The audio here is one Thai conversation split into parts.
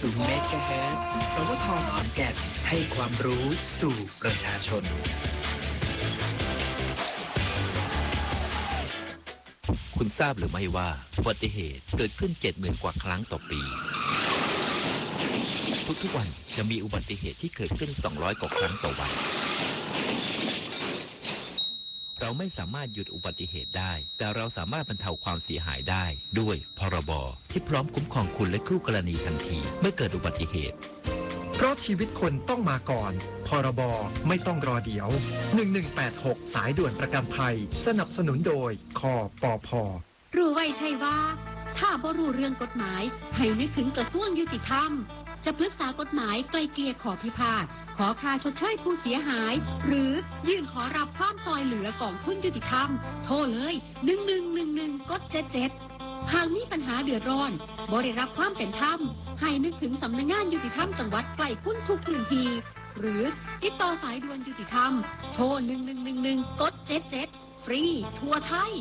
90 เมกะเฮิรตซ์สวท.ขอนแก่นให้ความรู้สู่ประชาชนคุณทราบหรือไม่ว่าอุบัติเหตุเกิดขึ้น 70,000 กว่าครั้งต่อปีทุกๆวันจะมีอุบัติเหตุที่เกิดขึ้น200 กว่าครั้งต่อวันเราไม่สามารถหยุดอุบัติเหตุได้แต่เราสามารถบรรเทาความเสียหายได้ด้วยพรบที่พร้อมคุ้มครองคุณและคู่กรณีทันทีเมื่อเกิดอุบัติเหตุเพราะชีวิตคนต้องมาก่อนพรบไม่ต้องรอเดี๋ยว1186สายด่วนประกันภัยสนับสนุนโดยคปภ. รู้ไว้ใช่ว่าถ้าบ่รู้เรื่องกฎหมายให้นึกถึงกระทรวงยุติธรรมจะปรึกษากฎหมายไกลเกลี่ยขอพิพาทขอค่าชดเชยผู้เสียหายหรือยื่นขอรับความช่วยเหลือกองทุนยุติธรรมโทรเลย1111กด77หากมีปัญหาเดือดร้อนบ่ได้รับความเป็นธรรมให้นึกถึงสำนักงานยุติธรรมจังหวัดใกล้คุณทุกพื้นที่หรือติดต่อสายด่วนยุติธรรมโทร1111กด77ฟรีทั่วไทย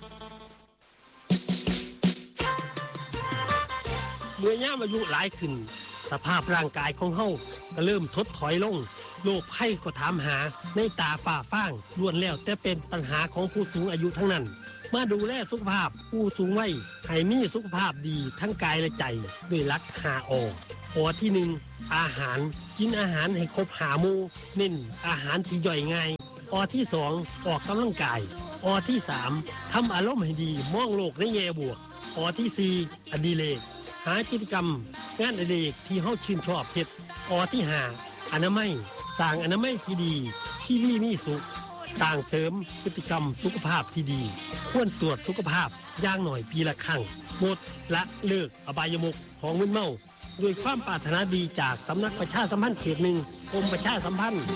เมื่อย่ามอายุหลายขึ้นสภาพร่างกายของเฮาก็เริ่มทดถอยลงโรคภัยก็ถามหาในตาฝ้าฟางล้วนแล้วแต่เป็นปัญหาของผู้สูงอายุทั้งนั้นมาดูแลสุขภาพผู้สูงวัยให้มีสุขภาพดีทั้งกายและใจด้วยหลัก5 อที่1อาหารกินอาหารให้ครบ5 หมู่เน้นอาหารที่ย่อยง่ายอที่2ออกกำลังกายอที่3ทำอารมณ์ให้ดีมองโลกในแง่บวกอที่4อดิเรกหากิจกรรมงานอดิเรกที่เฮาชื่นชอบเฮ็ดอที่5อนามัยสร้างอนามัยที่ดีที่มีสุขสร้างเสริมพฤติกรรมสุขภาพที่ดีควรตรวจสุขภาพอย่างหน่อยปีละครั้งงดละเลิกอบายมุขของมึนเมาด้วยความปรารถนาดีจากสำนักประชาสัมพันธ์เขต1กรมประชาสัมพันธ์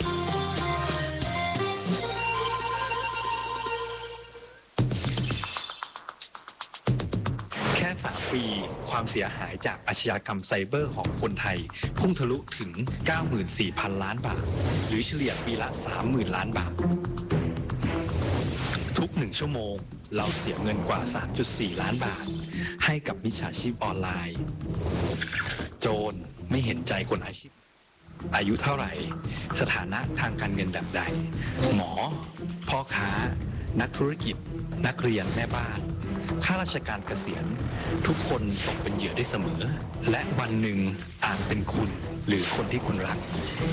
แค่3 ปีความเสียหายจากอาชญากรรมไซเบอร์ของคนไทยพุ่งทะลุถึง 94,000 ล้านบาทหรือเฉลี่ยปีละ 30,000 ล้านบาททุก1 ชั่วโมงเราเสียเงินกว่า 3.4 ล้านบาทให้กับมิจฉาชีพออนไลน์โจรไม่เห็นใจคนอาชีพอายุเท่าไหร่สถานะทางการเงินแบบใดหมอพ่อค้านักธุรกิจนักเรียนแม่บ้านข้าราชการเกษียณทุกคนตกเป็นเหยื่อได้เสมอและวันหนึ่งอาจเป็นคุณหรือคนที่คุณรัก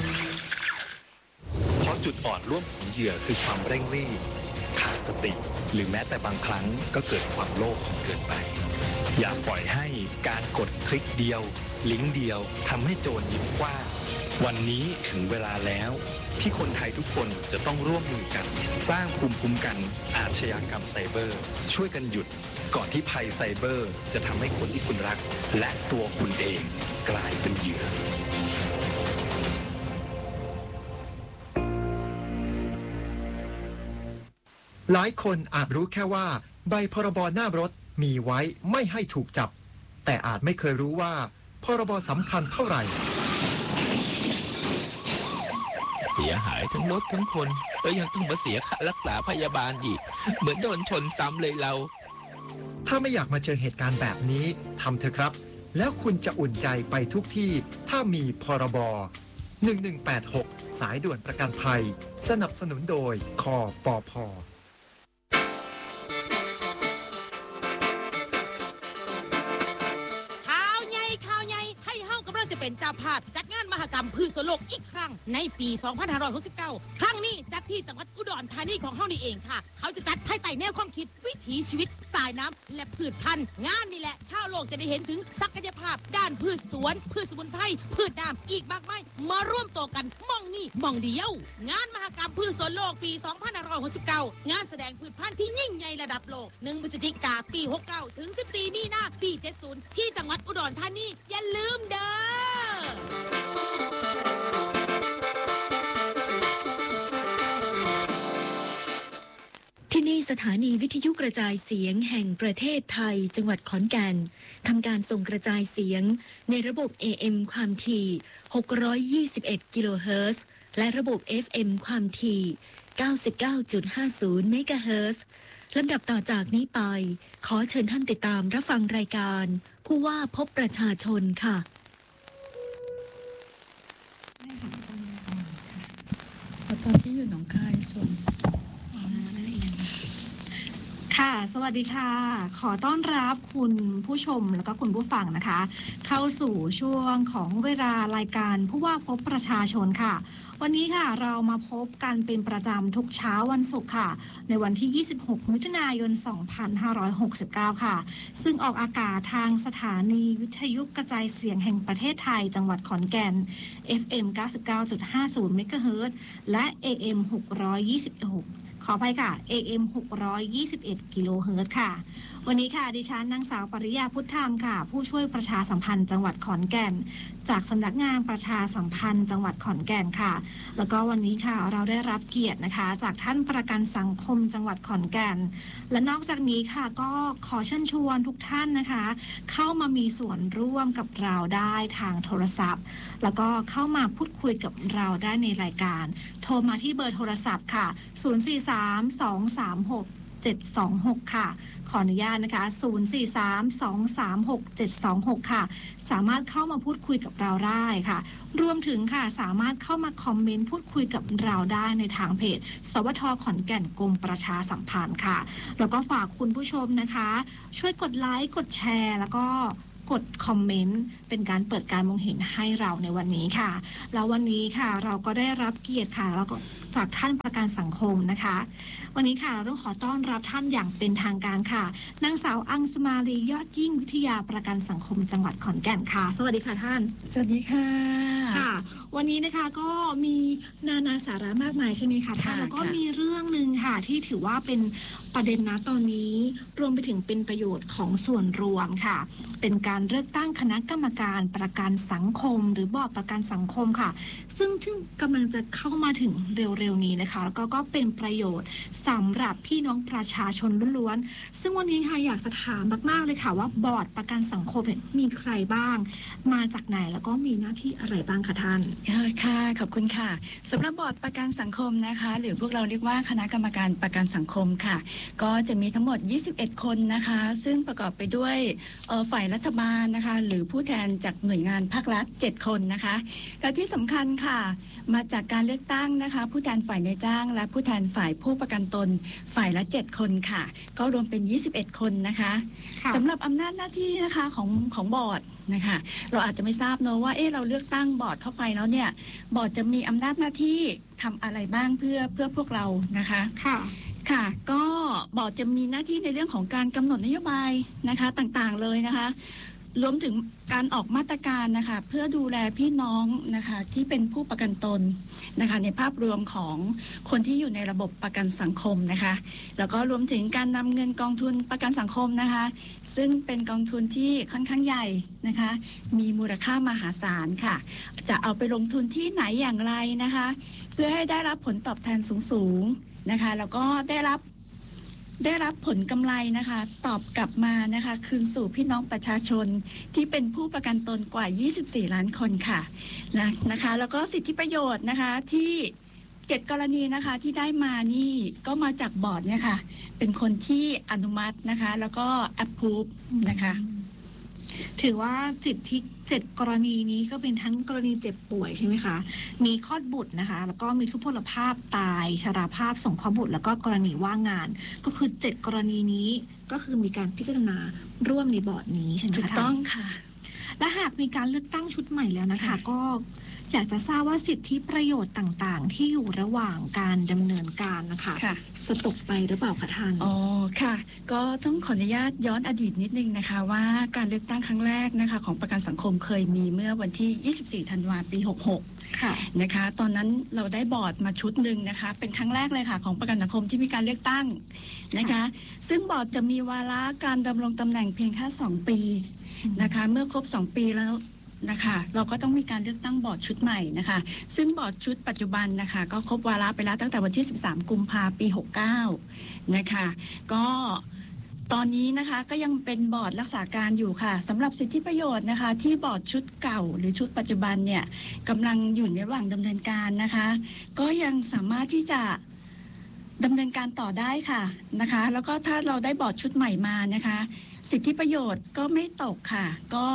เพราะจุดอ่อนร่วมของเหยื่อคือความเร่งรีบขาดสติหรือแม้แต่บางครั้งก็เกิดความโลภเกินไปอย่าปล่อยให้การกดคลิกเดียวลิงก์เดียวทำให้โจรยิ้มกว้างวันนี้ถึงเวลาแล้วที่คนไทยทุกคนจะต้องร่วมมือกันสร้างภูมิคุ้มกันอาชญากรรมไซเบอร์ช่วยกันหยุดก่อนที่ภัยไซเบอร์จะทำให้คนที่คุณรักและตัวคุณเองกลายเป็นเหยื่อหลายคนอาจรู้แค่ว่าใบพรบหน้ารถมีไว้ไม่ให้ถูกจับแต่อาจไม่เคยรู้ว่าพรบสำคัญเท่าไหร่เสียหายทั้งรถทั้งคนแล้วยังต้องมาเสียค่ารักษาพยาบาลอีกเหมือนโดนชนซ้ำเลยเราถ้าไม่อยากมาเจอเหตุการณ์แบบนี้ทำเถอะครับแล้วคุณจะอุ่นใจไปทุกที่ถ้ามีพรบ1186สายด่วนประกันภัยสนับสนุนโดยคปภ. เป็นเจ้าภาพจัดงานมหกรรมพืชสวนโลกอีกครั้งในปี2569ครั้งนี้จัดที่จังหวัดอุดรธานีของเฮานี่เองค่ะเขาจะจัดภายใต้แนวความคิดวิถีชีวิตสายน้ำและพืชพันธุ์งานนี่แหละชาวโลกจะได้เห็นถึงศักยภาพด้านพืชสวนพืชสมุนไพรพืชน้ำอีกมากมายมาร่วมตัวกันมองนี่มองเดียวงานมหกรรมพืชสวนโลกปี2569งานแสดงพืชพันธุ์ที่ยิ่งใหญ่ระดับโลก1 พฤศจิกายนปี69ถึง14 มีนาปี70ที่จังหวัดอุดรธานีอย่าลืมเด้อที่นี่สถานีวิทยุกระจายเสียงแห่งประเทศไทยจังหวัดขอนแก่นทำการส่งกระจายเสียงในระบบ AM ความถี่621กิโลเฮิรตซ์และระบบ FM ความถี่99.50 เมกะเฮิรตซ์ลำดับต่อจากนี้ไปขอเชิญท่านติดตามรับฟังรายการผู้ว่าพบประชาชนค่ะคนที่อยู่หนองคายส่วนค่ะสวัสดีค่ะขอต้อนรับคุณผู้ชมแล้วก็คุณผู้ฟังนะคะเข้าสู่ช่วงของเวลารายการผู้ว่าพบประชาชนค่ะวันนี้ค่ะเรามาพบกันเป็นประจำทุกเช้าวันศุกร์ค่ะในวันที่ 26 มิถุนายน 2569 ค่ะซึ่งออกอากาศทางสถานีวิทยุกระจายเสียงแห่งประเทศไทยจังหวัดขอนแก่น FM 99.50 เมกะเฮิรตซ์และ AM 626ขออภัยค่ะ AM 621 กิโลเฮิรตซ์ค่ะวันนี้ค่ะดิฉันนางสาวปริยาพุทธธรรมค่ะผู้ช่วยประชาสัมพันธ์จังหวัดขอนแก่นจากสำนักงานประชาสัมพันธ์จังหวัดขอนแก่นค่ะแล้วก็วันนี้ค่ะเราได้รับเกียรตินะคะจากท่านประกันสังคมจังหวัดขอนแก่นและนอกจากนี้ค่ะก็ขอเชิญชวนทุกท่านนะคะเข้ามามีส่วนร่วมกับเราได้ทางโทรศัพท์แล้วก็เข้ามาพูดคุยกับเราได้ในรายการโทรมาที่เบอร์โทรศัพท์ค่ะ043-236-726 ค่ะขออนุญาตนะคะ043-236-726 ค่ะสามารถเข้ามาพูดคุยกับเราได้ค่ะรวมถึงค่ะสามารถเข้ามาคอมเมนต์พูดคุยกับเราได้ในทางเพจสวท.ขอนแก่นกรมประชาสัมพันธ์ค่ะแล้วก็ฝากคุณผู้ชมนะคะช่วยกดไลค์กดแชร์แล้วก็กดคอมเมนต์เป็นการเปิดการมองเห็นให้เราในวันนี้ค่ะแล้ววันนี้ค่ะเราก็ได้รับเกียรติค่ะแล้วก็จากท่านประกันสังคมนะคะวันนี้ค่ะเราต้องขอต้อนรับท่านอย่างเป็นทางการค่ะนางสาวอังสมาลียอดยิ่งวิทยาประกันสังคมจังหวัดขอนแก่นค่ะสวัสดีค่ะท่านสวัสดีค่ะค่ะวันนี้นะคะก็มีนานาสาระมากมายใช่ไหมคะท่านแล้วก็มีเรื่องนึงค่ะที่ถือว่าเป็นประเด็นนะตอนนี้รวมไปถึงเป็นประโยชน์ของส่วนรวมค่ะเป็นการเลือกตั้งคณะกรรมการประกันสังคมหรือบอร์ดประกันสังคมค่ะซึ่งกำลังจะเข้ามาถึงเร็วๆนี้นะคะแล้วก็เป็นประโยชน์สำหรับพี่น้องประชาชนล้วนๆซึ่งวันนี้ค่ะอยากจะถามมากๆเลยค่ะว่าบอร์ดประกันสังคมเนี่ยมีใครบ้างมาจากไหนแล้วก็มีหน้าที่อะไรบ้างคะท่านค่ะขอบคุณค่ะสำหรับบอร์ดประกันสังคมนะคะหรือพวกเราเรียกว่าคณะกรรมการประกันสังคมค่ะก็จะมีทั้งหมด21คนนะคะซึ่งประกอบไปด้วยฝ่ายรัฐบาลนะคะหรือผู้แทนจากหน่วยงานภาครัฐ7คนนะคะและที่สำคัญค่ะมาจากการเลือกตั้งนะคะผู้แทนฝ่ายนายจ้างและผู้แทนฝ่ายผู้ประกันตนฝ่ายละ7คนค่ะก็รวมเป็น21คนนะคะสำหรับอำนาจหน้าที่นะคะของบอร์ดนะคะเราอาจจะไม่ทราบเนอะว่าเราเลือกตั้งบอร์ดเข้าไปแล้วเนี่ยบอร์ดจะมีอำนาจหน้าที่ทำอะไรบ้างเพื่อพวกเรานะคะค่ะก็บอร์ดจะมีหน้าที่ในเรื่องของการกำหนดนโยบายนะคะต่างๆเลยนะคะรวมถึงการออกมาตรการนะคะเพื่อดูแลพี่น้องนะคะที่เป็นผู้ประกันตนนะคะในภาพรวมของคนที่อยู่ในระบบประกันสังคมนะคะแล้วก็รวมถึงการนำเงินกองทุนประกันสังคมนะคะซึ่งเป็นกองทุนที่ค่อนข้างใหญ่นะคะมีมูลค่ามหาศาลค่ะจะเอาไปลงทุนที่ไหนอย่างไรนะคะเพื่อให้ได้รับผลตอบแทนสูงๆนะคะแล้วก็ได้รับผลกำไรนะคะตอบกลับมานะคะคืนสู่พี่น้องประชาชนที่เป็นผู้ประกันตนกว่า24ล้านคนค่ะนะคะแล้วก็สิทธิประโยชน์นะคะที่7กรณีนะคะที่ได้มานี่ก็มาจากบอร์ดเนี่ยค่ะเป็นคนที่อนุมัตินะคะแล้วก็ approve นะคะถือว่าสิทธิ7กรณีนี้ก็เป็นทั้งกรณีเจ็บป่วยใช่ไหมคะมีคลอดบุตรนะคะแล้วก็มีทุพพลภาพตายชราภาพส่งเคราะห์บุตรแล้วก็กรณีว่างงานก็คือ7กรณีนี้ก็คือมีการพิจารณาร่วมในบอร์ดนี้ใช่ไหมคะถูกต้องค่ะและหากมีการเลือกตั้งชุดใหม่แล้วนะคะก็อยากจะทราบว่าสิทธิประโยชน์ต่างๆที่อยู่ระหว่างการดำเนินการนะคะจะตกไปหรือเปล่าคะท่านอ๋อค่ะก็ต้องขออนุญาตย้อนอดีตนิดนึงนะคะว่าการเลือกตั้งครั้งแรกนะคะของประกันสังคมเคยมีเมื่อวันที่24ธันวาคมปี66ค่ะนะคะตอนนั้นเราได้บอร์ดมาชุดหนึ่งนะคะเป็นครั้งแรกเลยค่ะของประกันสังคมที่มีการเลือกตั้งนะคะซึ่งบอร์ดจะมีวาระการดำรงตำแหน่งเพียงแค่2ปีนะคะเมื่อครบ2ปีแล้วนะคะเราก็ต้องมีการเลือกตั้งบอร์ดชุดใหม่นะคะซึ่งบอร์ดชุดปัจจุบันนะคะก็ครบวาระไปแล้วตั้งแต่วันที่13กุมภาพันธ์ปี69นะคะก็ตอนนี้นะคะก็ยังเป็นบอร์ดรักษาการอยู่ค่ะสำหรับสิทธิประโยชน์นะคะที่บอร์ดชุดเก่าหรือชุดปัจจุบันเนี่ยกำลังอยู่ในระหว่างดำเนินการนะคะก็ยังสามารถที่จะดำเนินการต่อได้ค่ะนะคะแล้วก็ถ้าเราได้บอร์ดชุดใหม่มานะคะสิทธิประโยชน์ก็ไม่ตกค่ะก็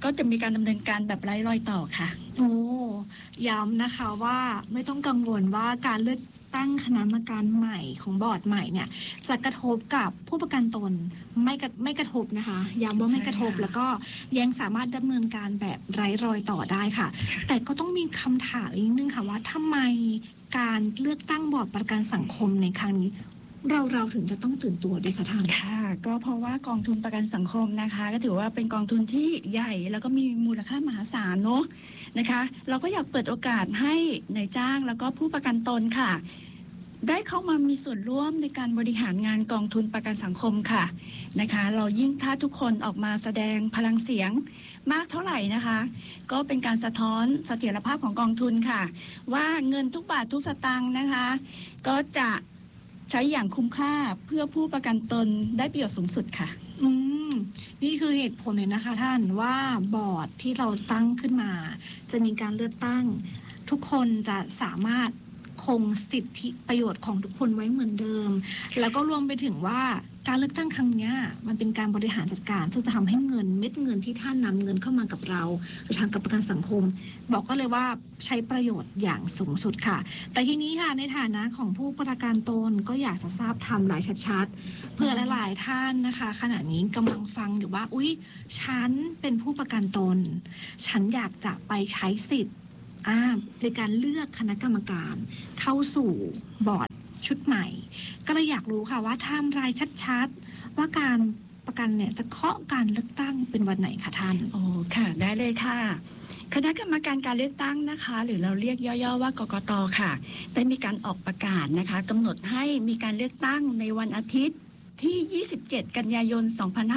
ก็จะมีการดำเนินการแบบไร้รอยต่อค่ะโอ้ย้ำนะคะว่าไม่ต้องกังวลว่าการเลือกตั้งคณะกรรมการใหม่ของบอร์ดใหม่เนี่ยจะกระทบกับผู้ประกันตนไม่กระทบนะคะย้ำว่าไม่กระทบแล้วก็ยังสามารถดำเนินการแบบไร้รอยต่อได้ค่ะแต่ก็ต้องมีคำถามอีกนิดนึงค่ะว่าทำไมการเลือกตั้งบอร์ดประกันสังคมในครั้งนี้เราถึงจะต้องตื่นตัวด้วยค่ะท่านค่ะก็เพราะว่ากองทุนประกันสังคมนะคะก็ถือว่าเป็นกองทุนที่ใหญ่แล้วก็มีมูลค่ามหาศาลเนาะนะคะเราก็อยากเปิดโอกาสให้นายจ้างแล้วก็ผู้ประกันตนค่ะได้เข้ามามีส่วนร่วมในการบริหารงานกองทุนประกันสังคมค่ะนะคะเรายิ่งถ้าทุกคนออกมาแสดงพลังเสียงมากเท่าไหร่นะคะก็เป็นการสะท้อนเสถียรภาพของกองทุนค่ะว่าเงินทุกบาททุกสตางค์นะคะก็จะใช้อย่างคุ้มค่าเพื่อผู้ประกันตนได้ประโยชน์สูงสุดค่ะนี่คือเหตุผลเลยนะคะท่านว่าบอร์ดที่เราตั้งขึ้นมาจะมีการเลือกตั้งทุกคนจะสามารถคงสิทธิประโยชน์ของทุกคนไว้เหมือนเดิมแล้วก็รวมไปถึงว่าการเลือกตั้งครั้งนี้มันเป็นการบริหารจัดการซึ่งจะทำให้เงินเม็ดเงินที่ท่านนำเงินเข้ามากับเราหรือทางกับประกันสังคมบอกก็เลยว่าใช้ประโยชน์อย่างสูงสุดค่ะแต่ทีนี้ค่ะในฐานะของผู้ประกันตนก็อยากจะทราบไทม์ไลน์ชัดๆเพื่อหลายๆท่านนะคะขณะนี้กำลังฟังอยู่ว่าอุ๊ยฉันเป็นผู้ประกันตนฉันอยากจะไปใช้สิทธิ์ในการเลือกคณะกรรมการเข้าสู่บอร์ดชุดใหม่ก็เลยอยากรู้ค่ะว่าไทม์ไลน์ชัดๆว่าการประกันเนี่ยจะเคาะการเลือกตั้งเป็นวันไหนคะท่านโอ้ค่ะได้เลยค่ะคณะกรรมการการเลือกตั้งนะคะหรือเราเรียกย่อๆว่ากกต.ค่ะได้มีการออกประกาศนะคะกำหนดให้มีการเลือกตั้งในวันอาทิตย์ที่ 27 กันยายน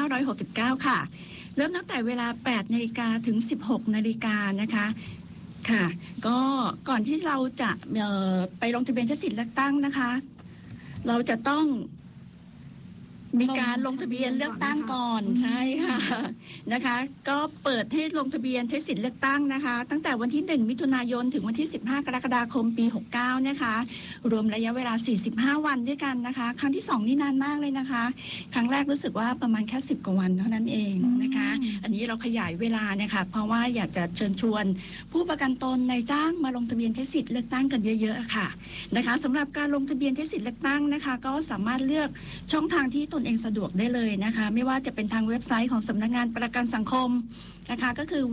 2569 ค่ะเริ่มตั้งแต่เวลา 8 นาฬิกาถึง 16 นาฬิกานะคะค่ะก็ก่อนที่เราจะไปลงทะเบียนใช้สิทธิ์เลือกตั้งนะคะเราจะต้องมีการลงทะเบียนเลือกตั้งก่อนใช่ค่ะนะคะก็เปิดให้ลงทะเบียนใช้สิทธิ์เลือกตั้งนะคะตั้งแต่วันที่1มิถุนายนถึงวันที่15กรกฎาคมปี69นะคะรวมระยะเวลา45วันด้วยกันนะคะครั้งที่2นี่นานมากเลยนะคะครั้งแรกรู้สึกว่าประมาณแค่10กว่าวันเท่านั้นเองนะคะอันนี้เราขยายเวลานะคะเพราะว่าอยากจะเชิญชวนผู้ประกันตนนายจ้างมาลงทะเบียนใช้สิทธิ์เลือกตั้งกันเยอะๆค่ะนะคะสำหรับการลงทะเบียนใช้สิทธิ์เลือกตั้งนะคะก็สามารถเลือกช่องทางที่ตนเองสะดวกได้เลยนะคะไม่ว่าจะเป็นทางเว็บไซต์ของสำนักงานประกันสังคมนะคะก็คือ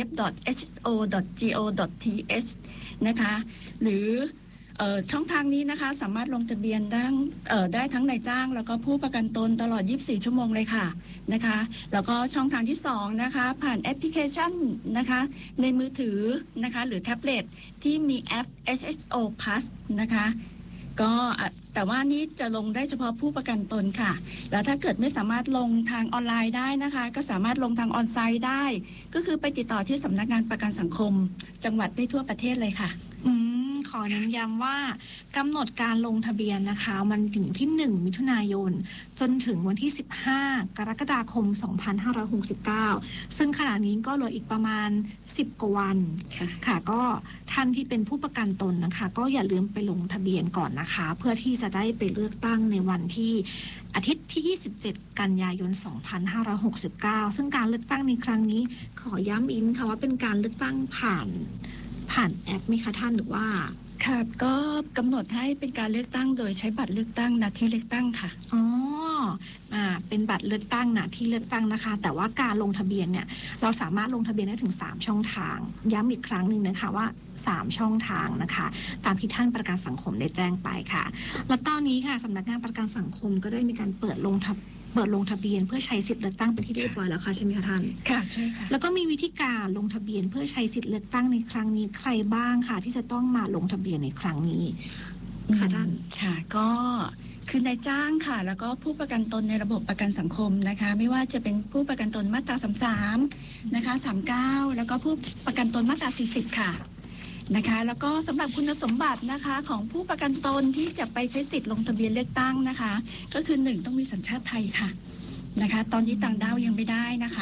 www.hso.go.th นะคะหรือช่องทางนี้นะคะสามารถลงทะเบียนได้ทั้งนายจ้างแล้วก็ผู้ประกันตนตลอด24ชั่วโมงเลยค่ะนะคะแล้วก็ช่องทางที่2นะคะผ่านแอปพลิเคชันนะคะในมือถือนะคะหรือแท็บเล็ตที่มีแอป HSO Plus นะคะก็แต่ว่านี้จะลงได้เฉพาะผู้ประกันตนค่ะแล้วถ้าเกิดไม่สามารถลงทางออนไลน์ได้นะคะก็สามารถลงทางออนไซต์ได้ก็คือไปติดต่อที่สำนักงานประกันสังคมจังหวัดได้ทั่วประเทศเลยค่ะขอเน้นย้ำว่ากำหนดการลงทะเบียนนะคะมันถึงที่1มิถุนายนจนถึงวันที่15กรกฎาคม2569ซึ่งขณะนี้ก็เหลืออีกประมาณ10กว่าวันค่ะก็ท่านที่เป็นผู้ประกันตนนะคะก็อย่าลืมไปลงทะเบียนก่อนนะคะเพื่อที่จะได้ไปเลือกตั้งในวันที่อาทิตย์ที่27กันยายน2569ซึ่งการเลือกตั้งในครั้งนี้ขอย้ำอีกค่ะว่าเป็นการเลือกตั้งผ่านแอปไหมคะท่านหรือว่าค่ะก็กำหนดให้เป็นการเลือกตั้งโดยใช้บัตรเลือกตั้งณที่เลือกตั้งค่ะเป็นบัตรเลือกตั้งณที่เลือกตั้งนะคะแต่ว่าการลงทะเบียนเนี่ยเราสามารถลงทะเบียนได้ถึง3ช่องทางย้ำอีกครั้งหนึ่งนะคะว่า3ช่องทางนะคะตามที่ท่านประกันสังคมได้แจ้งไปค่ะแล้วตอนนี้ค่ะสำนักงานประกันสังคมก็ได้มีการเปิดลงทะเบียนเพื่อใช้สิทธิ์เลือกตั้งเป็นที่เรียบร้อยแล้วค่ะใช่ไหมคะท่านค่ะใช่ค่ะแล้วก็มีวิธีการลงทะเบียนเพื่อใช้สิทธิ์เลือกตั้งในครั้งนี้ใครบ้างค่ะที่จะต้องมาลงทะเบียนในครั้งนี้ค่ะท่านค่ะก็คือนายจ้างค่ะแล้วก็ผู้ประกันตนในระบบประกันสังคมนะคะไม่ว่าจะเป็นผู้ประกันตนมาตรา33นะคะ39แล้วก็ผู้ประกันตนมาตรา40ค่ะนะคะแล้วก็สำหรับคุณสมบัตินะคะของผู้ประกันตนที่จะไปใช้สิทธิ์ลงทะเบียนเลือกตั้งนะคะก็คือ1ต้องมีสัญชาติไทยค่ะนะคะตอนนี้ต่างด้าวยังไม่ได้นะคะ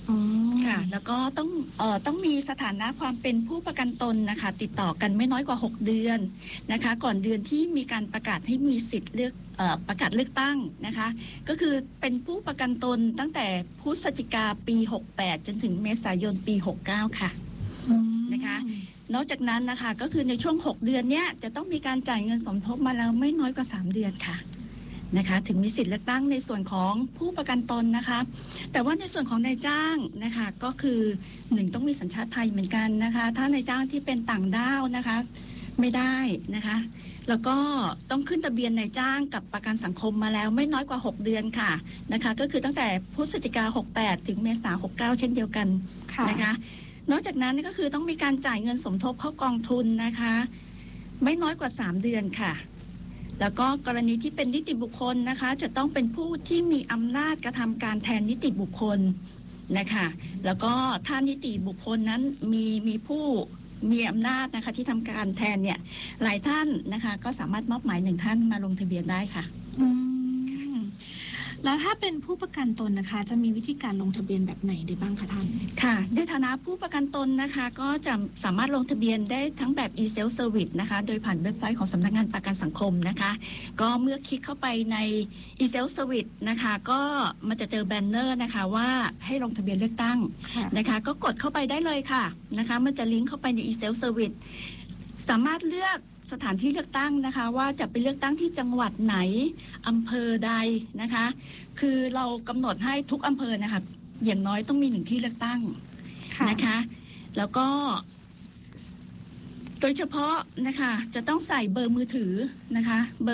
ค่ะแล้วก็ต้องมีสถานะความเป็นผู้ประกันตนนะคะติดต่อกันไม่น้อยกว่า6เดือนนะคะก่อนเดือนที่มีการประกาศให้มีสิทธิ์ประกาศเลือกตั้งนะคะก็คือเป็นผู้ประกันตนตั้งแต่พฤศจิกาปี68จนถึงเมษายนปี69ค่ะนะคะนอกจากนั้นนะคะก็คือในช่วง6เดือนเนี้ยจะต้องมีการจ่ายเงินสมทบมาแล้วไม่น้อยกว่า3เดือนค่ะนะคะถึงมีสิทธิ์เลือกตั้งในส่วนของผู้ประกันตนนะคะแต่ว่าในส่วนของนายจ้างนะคะก็คือ1ต้องมีสัญชาติไทยเหมือนกันนะคะถ้านายจ้างที่เป็นต่างด้าวนะคะไม่ได้นะคะแล้วก็ต้องขึ้นทะเบียนนายจ้างกับประกันสังคมมาแล้วไม่น้อยกว่า6เดือนค่ะนะคะก็คือตั้งแต่พฤศจิกา68ถึงเมษายน69เช่นเดียวกันนะคะนอกจากนั้นก็คือต้องมีการจ่ายเงินสมทบเข้ากองทุนนะคะไม่น้อยกว่า3เดือนค่ะแล้วก็กรณีที่เป็นนิติบุคคลนะคะจะต้องเป็นผู้ที่มีอำนาจกระทำการแทนนิติบุคคลนะคะแล้วก็ถ้านิติบุคคลนั้นมีผู้มีอำนาจนะคะที่ทำการแทนเนี่ยหลายท่านนะคะก็สามารถมอบหมาย1ท่านมาลงทะเบียนได้ค่ะแล้วถ้าเป็นผู้ประกันตนนะคะจะมีวิธีการลงทะเบียนแบบไหนได้บ้างคะท่านค่ะในฐานะผู้ประกันตนนะคะก็จะสามารถลงทะเบียนได้ทั้งแบบ e-self service นะคะโดยผ่านเว็บไซต์ของสำนักงานประกันสังคมนะคะก็เมื่อคลิกเข้าไปใน e-self service นะคะก็มันจะเจอแบนเนอร์นะคะว่าให้ลงทะเบียนเลือกตั้งนะคะก็กดเข้าไปได้เลยค่ะนะคะมันจะลิงก์เข้าไปใน e-self service สามารถเลือกสถานที่เลือกตั้งนะคะว่าจะไปเลือกตั้งที่จังหวัดไหนอำเภอใดนะคะคือเรากำหนดให้ทุกอำเภอนะคะอย่างน้อยต้องมี1ที่เลือกตั้งนะคะแล้วก็โดยเฉพาะนะคะจะต้องใส่เบอร์มือถือนะคะ